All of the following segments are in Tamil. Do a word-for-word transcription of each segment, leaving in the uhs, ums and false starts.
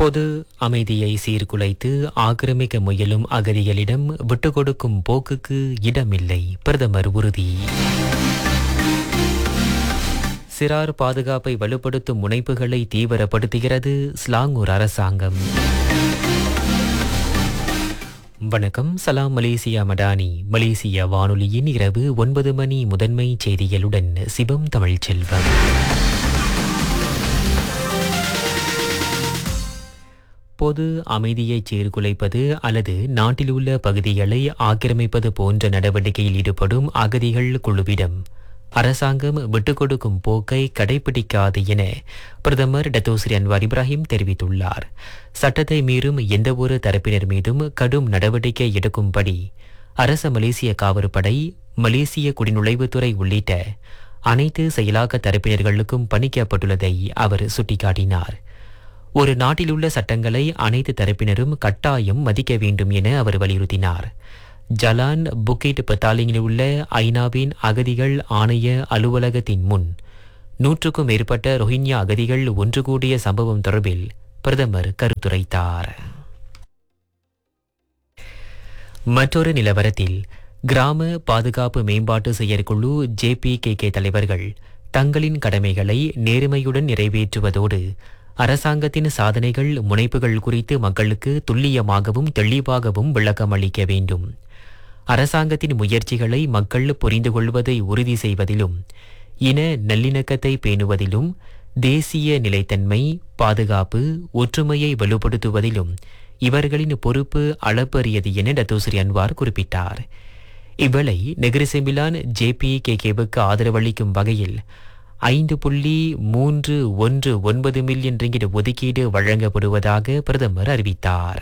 பொது அமைதியை சீர்குலைத்து ஆக்கிரமிக்க முயலும் அகதிகளிடம் விட்டுக் கொடுக்கும் போக்குக்கு இடமில்லை, பிரதமர் உறுதி. சிறார் பாதுகாப்பை வலுப்படுத்தும் முனைப்புகளை தீவிரப்படுத்துகிறது ஸ்லாங்கூர் அரசாங்கம். வணக்கம், சலாம் மலேசியா மடானி. மலேசியா வானொலியின் இரவு ஒன்பது மணி முதன்மை செய்திகளுடன் சிவம் தமிழ் செல்வம். பொது அமைதியை சீர்குலைப்பது அல்லது நாட்டில் உள்ள பகுதிகளை ஆக்கிரமிப்பது போன்ற நடவடிக்கையில் ஈடுபடும் அகதிகள் குழுவிடம் அரசாங்கம் விட்டுக் கொடுக்கும் போக்கை கடைபிடிக்காது என பிரதமர் டத்தோஸ்ரீ அன்வார் இப்ராஹிம் தெரிவித்துள்ளார். சட்டத்தை மீறும் எந்தவொரு தரப்பினர் மீதும் கடும் நடவடிக்கை எடுக்கும்படி அரச மலேசிய காவற்படை, மலேசிய குடிநுழைவுத்துறை உள்ளிட்ட அனைத்து செயலாக்க தரப்பினர்களுக்கும் பணிக்கப்பட்டுள்ளதை அவர் சுட்டிக்காட்டினார். ஒரு நாட்டிலுள்ள சட்டங்களை அனைத்து தரப்பினரும் கட்டாயம் மதிக்க வேண்டும் என அவர் வலியுறுத்தினார். ஜலான் புக்கிட் பத்தாலிங்கில் உள்ள ஐநாவின் அகதிகள் ஆணைய அலுவலகத்தின் முன் நூற்றுக்கும் மேற்பட்ட ரோஹிங்யா அகதிகள் ஒன்று கூடிய சம்பவம் தொடர்பில் பிரதமர் கருத்துரைத்தார். மற்றொரு நிலவரத்தில் கிராம பாதுகாப்பு மேம்பாட்டு செயற்குழு ஜே பி கே கே தலைவர்கள் தங்களின் கடமைகளை நேர்மையுடன் நிறைவேற்றுவதோடு அரசாங்கத்தின் சாதனைகள், முனைப்புகள் குறித்து மக்களுக்கு துல்லியமாகவும் தெளிவாகவும் விளக்கம் அளிக்க வேண்டும். அரசாங்கத்தின் முயற்சிகளை மக்கள் புரிந்து கொள்வதை உறுதி செய்வதிலும், இன நல்லிணக்கத்தை பேணுவதிலும், தேசிய நிலைத்தன்மை, பாதுகாப்பு, ஒற்றுமையை வலுப்படுத்துவதிலும் இவர்களின் பொறுப்பு அளப்பரியது என டத்தோஸ்ரீ அன்வார் குறிப்பிட்டார். இவ்வேளை Negeri Sembilan J P K கேவுக்கு ஆதரவளிக்கும் வகையில் ஐந்து புள்ளி மூன்று ஒன்று ஒன்பது மில்லியன் ரிங்கிட் ஒதுக்கீடு வழங்கப்படுவதாக பிரதமர் அறிவித்தார்.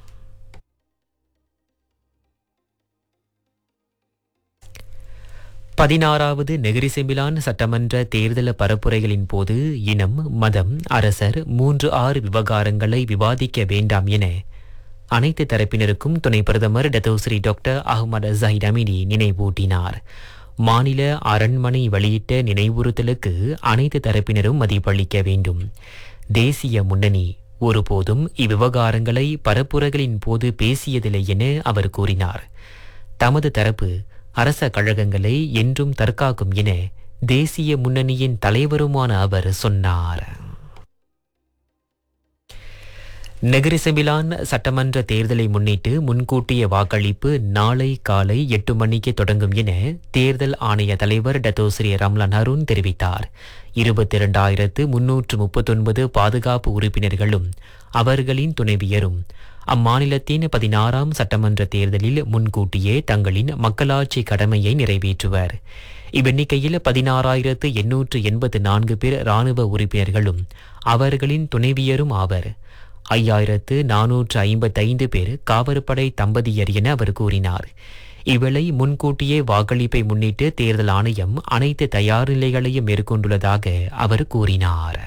பதினாறாவது நெகிரி செம்பிலான் சட்டமன்ற தேர்தல் பரப்புரைகளின் போது இனம், மதம், அரசர் மூன்று ஆறு விவகாரங்களை விவாதிக்க வேண்டாம் என அனைத்து தரப்பினருக்கும் துணை பிரதமர் Datuk Seri doctor Ahmad Zaheer Hamidi நினைவூட்டினார். மாநில அரண்மனை வெளியிட்ட நினைவுறுத்தலுக்கு அனைத்து தரப்பினரும் மதிப்பளிக்க வேண்டும். தேசிய முன்னணி ஒருபோதும் இவ்விவகாரங்களை பரப்புரைகளின் போது பேசியதில்லை என அவர் கூறினார். தமது தரப்பு அரச கழகங்களை என்றும் தற்காக்கும் என தேசிய முன்னணியின் தலைவருமான அவர் சொன்னார். நெகிரி செம்பிலான் சட்டமன்ற தேர்தலை முன்னிட்டு முன்கூட்டிய வாக்களிப்பு நாளை காலை எட்டு மணிக்கு தொடங்கும் என தேர்தல் ஆணைய தலைவர் டத்தோஸ்ரீ ரம்லான் ஹருன் தெரிவித்தார். இருபத்தி இரண்டாயிரத்து முன்னூற்று முப்பத்தொன்பது பாதுகாப்பு உறுப்பினர்களும் அவர்களின் துணைவியரும் அம்மாநிலத்தின் பதினாறாம் சட்டமன்ற தேர்தலில் முன்கூட்டியே தங்களின் மக்களாட்சி கடமையை நிறைவேற்றுவர். இவ்வெண்ணிக்கையில் பதினாறாயிரத்து எண்ணூற்று எண்பத்து நான்கு பேர் இராணுவ உறுப்பினர்களும் அவர்களின் துணைவியரும் ஆவர். ஐயாயிரத்து நானூற்று ஐம்பத்தைந்து பேர் காவற்படை தம்பதியர் என அவர் கூறினார். இவ்வேளை முன்கூட்டியே வாக்களிப்பை முன்னிட்டு தேர்தல் ஆணையம் அனைத்து தயார் நிலைகளையும் மேற்கொண்டுள்ளதாக அவர் கூறினார்.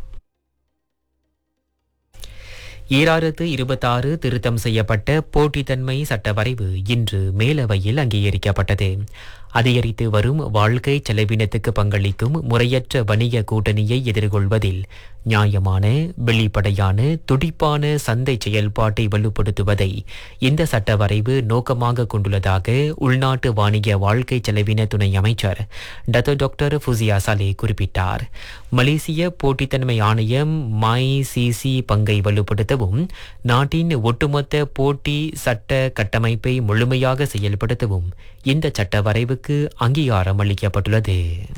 ஈராயிரத்து இருபத்தாறு திருத்தம் செய்யப்பட்ட போட்டித்தன்மை சட்ட வரைவு இன்று மேலவையில் அங்கீகரிக்கப்பட்டது. அதிகரித்து வரும் வாழ்க்கை செலவினத்துக்கு பங்களிக்கும் முறையற்ற வணிக கூட்டணியை எதிர்கொள்வதில் நியாயமான, வெளிப்படையான, துடிப்பான சந்தை செயல்பாட்டை வலுப்படுத்துவதை இந்த சட்ட வரைவு நோக்கமாக கொண்டுள்ளதாக உள்நாட்டு வாணிக வாழ்க்கை செலவின துணை அமைச்சர் டத்தோ டாக்டர் ஃபுசியா சாலே குறிப்பிட்டார். மலேசிய போட்டித்தன்மை ஆணையம் மை சிசி பங்கை வலுப்படுத்தவும், நாட்டின் ஒட்டுமொத்த போட்டி சட்ட கட்டமைப்பை முழுமையாக செயல்படுத்தவும் இந்த சட்ட வரைவுக்கு அங்கீகாரம் அளிக்கப்பட்டுள்ளது.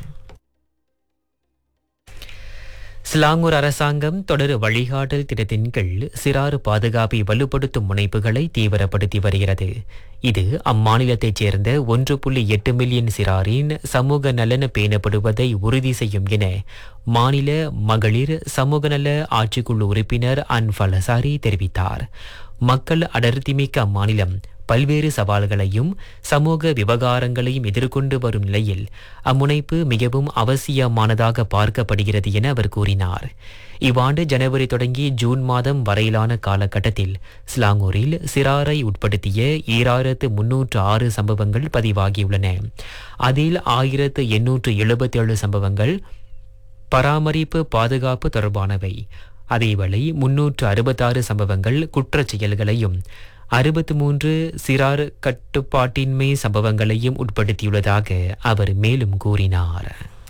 ஸ்லாங்கூர் அரசாங்கம் தொடர் வழிகாட்டல் திட்டத்தின் கீழ் சிறார் பாதுகாப்பை வலுப்படுத்தும் முனைப்புகளை தீவிரப்படுத்தி வருகிறது. இது அம்மாநிலத்தைச் சேர்ந்த ஒன்று புள்ளி எட்டு மில்லியன் சிறாரின் சமூக நலன் பேணப்படுவதை உறுதி செய்யும் என மாநில மகளிர் சமூக நல ஆட்சிக்குழு உறுப்பினர் அன்ஃபல் ஹசாரி தெரிவித்தார். மக்கள் அடர்த்திமிக்க அம்மாநிலம் பல்வேறு சவால்களையும் சமூக விவகாரங்களையும் எதிர்கொண்டு வரும் நிலையில் அம்முனைப்பு மிகவும் அவசியமானதாக பார்க்கப்படுகிறது என அவர் கூறினார். இவ்வாண்டு ஜனவரி தொடங்கி ஜூன் மாதம் வரையிலான காலகட்டத்தில் ஸ்லாங்கூரில் சிறாரை உட்படுத்திய ஈராயிரத்து முன்னூற்று ஆறு சம்பவங்கள் பதிவாகியுள்ளன. அதில் ஆயிரத்து எண்ணூற்று எழுபத்தி ஏழு சம்பவங்கள் பராமரிப்பு பாதுகாப்பு தொடர்பானவை, அதேவேளை முன்னூற்று அறுபத்தாறு சம்பவங்கள் குற்றச் செயல்களையும் அறுபத்து மூன்று சிறார் கட்டுப்பாட்டின்மை சம்பவங்களையும் உட்படுத்தியுள்ளதாக அவர் மேலும் கூறினார்.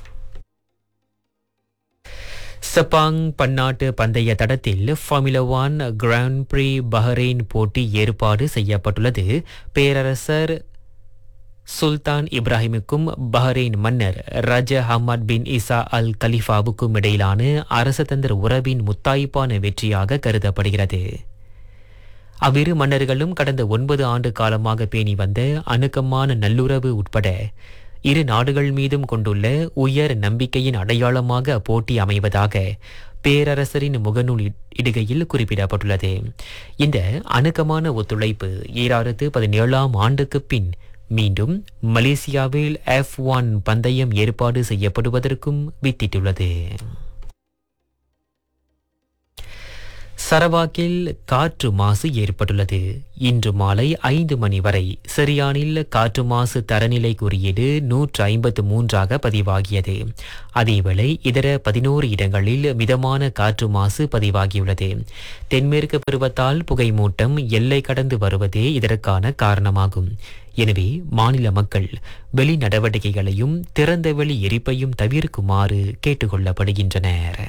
செப்பாங் பன்னாட்டு பந்தய தடத்தில் formula one grand free Bahrain போட்டி ஏற்பாடு செய்யப்பட்டுள்ளது. பேரரசர் சுல்தான் இப்ராஹிமுக்கும் பஹ்ரைன் மன்னர் ரஜ ஹமத் பின் இசா அல் கலிஃபாவுக்கும் இடையிலான அரசதந்திர உறவின் முத்தாய்ப்பான வெற்றியாக கருதப்படுகிறது. அவ்விரு மன்னர்களும் கடந்த ஒன்பது ஆண்டு காலமாக பேணி வந்த அணுக்கமான நல்லுறவு உட்பட இரு நாடுகள் மீதும் கொண்டுள்ள உயர் நம்பிக்கையின் அடையாளமாக போட்டி அமைவதாக பேரரசரின் முகநூல் இடுகையில் குறிப்பிடப்பட்டுள்ளது. இந்த அணுக்கமான ஒத்துழைப்பு ஈராயிரத்து பதினேழாம் ஆண்டுக்கு பின் மீண்டும் மலேசியாவில் எஃப் ஒன் பந்தயம் ஏற்பாடு செய்யப்படுவதற்கும் வித்திட்டுள்ளது. சரவாக்கில் காற்று மாசு ஏற்பட்டுள்ளது. இன்று மாலை ஐந்து மணி வரை சிரியானில் காற்று மாசு தரநிலை குறியீடு நூற்று ஐம்பத்து மூன்றாக பதிவாகியது. அதேவேளை இதர பதினோரு இடங்களில் மிதமான காற்று மாசு பதிவாகியுள்ளது. தென்மேற்கு பருவத்தால் புகைமூட்டம் எல்லை கடந்து வருவதே இதற்கான காரணமாகும். எனவே மாநில மக்கள் வெளி நடவடிக்கைகளையும் திறந்தவெளி எரிப்பையும் தவிர்க்குமாறு கேட்டுக்கொள்ளப்படுகின்றனர்.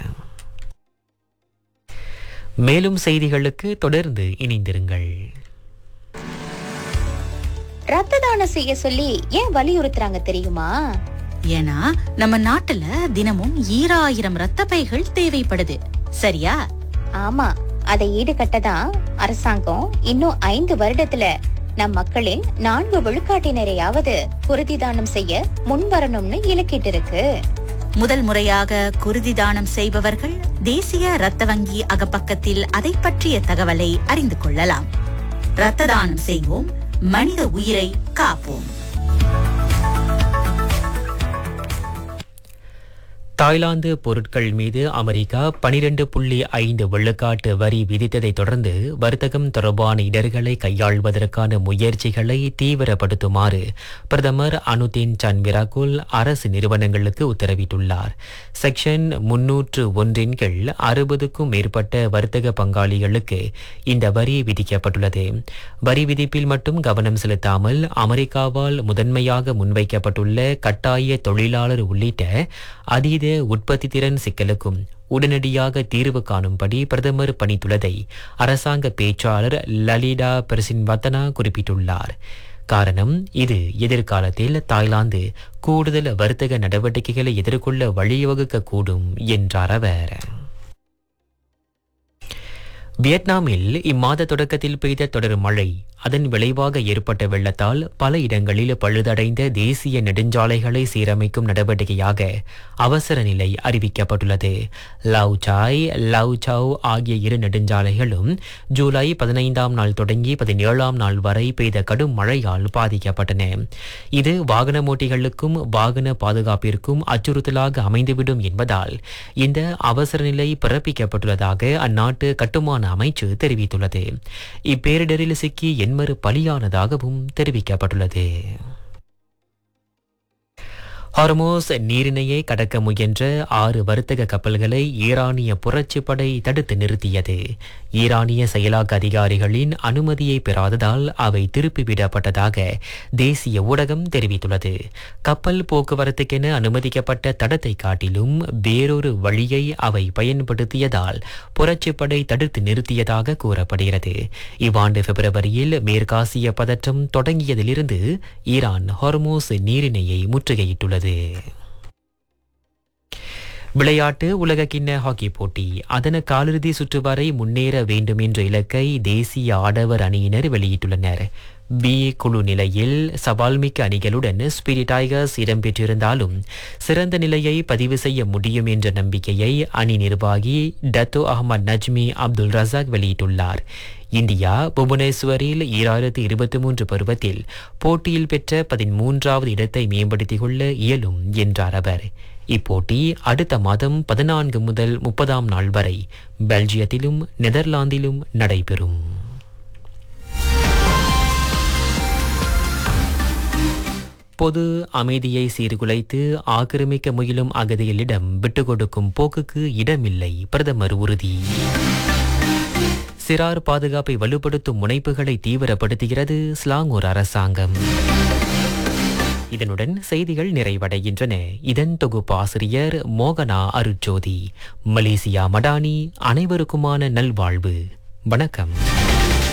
மேலும் செய்திகளுக்கு தொடர்ந்து இணைந்திருங்கள். ரத்த தானம் செய்ய சொல்லி ஏன் வலியுறுத்துறாங்க தெரியுமா? ஏன்னா நம்ம நாட்டுல தினமும் ஈராயிரம் ரத்த பைகள் தேவைப்படுது. சரியா? ஆமா, அதை ஈடுகட்டதான் அரசாங்கம் இன்னும் ஐந்து வருடத்துல நம் மக்களின் நான்கு விழுக்காட்டினரையாவது குருதி தானம் செய்ய முன்வரணும்னு இலக்கிட்டு இருக்கு. முதல் முறையாக குருதி தானம் செய்பவர்கள் தேசிய இரத்த வங்கி அகப்பக்கத்தில் அதை பற்றிய தகவலை அறிந்து கொள்ளலாம். இரத்த தானம் செய்வோம், மனித உயிரை காப்போம். தாய்லாந்து பொருட்கள் மீது அமெரிக்கா பனிரெண்டு புள்ளி ஐந்து வெள்ளுக்காட்டு வரி விதித்ததை தொடர்ந்து வர்த்தகம் தொடர்பான இடர்களை கையாள்வதற்கான முயற்சிகளை தீவிரப்படுத்துமாறு பிரதமர் அனுதீன் சன் விராகுல் அரசு நிறுவனங்களுக்கு உத்தரவிட்டுள்ளார். செக்ஷன் முன்னூற்று ஒன்றின் கீழ் அறுபதுக்கும் மேற்பட்ட வர்த்தக பங்காளிகளுக்கு இந்த வரி விதிக்கப்பட்டுள்ளது. வரி விதிப்பில் மட்டும் கவனம் செலுத்தாமல் அமெரிக்காவால் முதன்மையாக முன்வைக்கப்பட்டுள்ள கட்டாய தொழிலாளர் உள்ளிட்ட அதீத உற்பத்தி திறன் சிக்கலுக்கும் உடனடியாக தீர்வு காணும்படி பிரதமர் பணித்துள்ளதை அரசாங்க பேச்சாளர் லலிடா பெர்சின்வத்தனா குறிப்பிட்டுள்ளார். காரணம், இது எதிர்காலத்தில் தாய்லாந்து கூடுதல் வர்த்தக நடவடிக்கைகளை எதிர்கொள்ள வழிவகுக்க கூடும் என்றார் அவர். வியட்நாமில் இம்மாத தொடக்கத்தில் பெய்த தொடர் மழை அதன் விளைவாக ஏற்பட்ட வெள்ளத்தால் பல இடங்களில் பழுதடைந்த தேசிய நெடுஞ்சாலைகளை சீரமைக்கும் நடவடிக்கையாக அவசர நிலை அறிவிக்கப்பட்டுள்ளது. லவ் சாய் லவ் சவ் ஆகிய இரு நெடுஞ்சாலைகளும் ஜூலை பதினைந்தாம் நாள் தொடங்கி பதினேழாம் நாள் வரை பெய்த கடும் மழையால் பாதிக்கப்பட்டன. இது வாகனமோட்டிகளுக்கும் வாகன பாதுகாப்பிற்கும் அச்சுறுத்தலாக அமைந்துவிடும் என்பதால் இந்த அவசர நிலை பிறப்பிக்கப்பட்டுள்ளதாக அந்நாட்டு கட்டுமான அமைச்சு தெரிவித்துள்ளது. இப்பேரிடரில் சிக்கி எண்மறு பலியானதாகவும் தெரிவிக்கப்பட்டுள்ளது. ஹார்மோஸ் நீரிணையை கடக்க முயன்ற ஆறு வர்த்தக கப்பல்களை ஈரானிய புரட்சிப்படை தடுத்து நிறுத்தியது. ஈரானிய செயலாக்க அதிகாரிகளின் அனுமதியை பெறாததால் அவை திருப்பிவிடப்பட்டதாக தேசிய ஊடகம் தெரிவித்துள்ளது. கப்பல் போக்குவரத்துக்கென அனுமதிக்கப்பட்ட தடத்தை காட்டிலும் வேறொரு வழியை அவை பயன்படுத்தியதால் புரட்சிப்படை தடுத்து நிறுத்தியதாக கூறப்படுகிறது. இவ்வாண்டு பிப்ரவரியில் மேற்காசிய பதற்றம் தொடங்கியதிலிருந்து ஈரான் ஹார்மோஸ் நீரிணையை முற்றுகையிட்டுள்ளது. விளையாட்டு உலகக்கிண்ண ஹாக்கி போட்டி அதன் காலிறுதி சுற்று வரை முன்னேற வேண்டும் என்ற இலக்கை தேசிய ஆடவர் அணியினர் வெளியிட்டுள்ளனர். பி குழு நிலையில் சவால்மிக்க அணிகளுடன் ஸ்பிரிட் டைகர்ஸ் இடம்பெற்றிருந்தாலும் சிறந்த நிலையை பதிவு செய்ய முடியும் என்ற நம்பிக்கையை அணி நிர்வாகி டத்தோ அஹமத் நஜ்மி அப்துல் ரசாக் வெளியிட்டுள்ளார். இந்தியா புவனேஸ்வரில் ஈராயிரத்து இருபத்தி மூன்று பருவத்தில் போட்டியில் பெற்ற பதிமூன்றாவது இடத்தை மேம்படுத்திக் கொள்ள இயலும் என்றார் அவர். இப்போட்டி அடுத்த மாதம் பதினான்கு முதல் முப்பதாம் நாள் வரை பெல்ஜியத்திலும் நெதர்லாந்திலும் நடைபெறும். பொது அமைதியை சீர்குலைத்து ஆக்கிரமிக்க முயலும் அகதிகளிடம் விட்டுக்கொடுக்கும் போக்குக்கு இடமில்லை, பிரதமர் உறுதி. சிறார் பாதுகாப்பை வலுப்படுத்தும் முனைப்புகளை தீவிரப்படுத்துகிறது ஸ்லாங்கூர் அரசாங்கம். இதனுடன் செய்திகள் நிறைவடைகின்றன. இதன் தொகுப்பாசிரியர் மோகனா அருட்ஜோதி. மலேசியா மடானி. அனைவருக்குமான நல்வாழ்வு. வணக்கம்.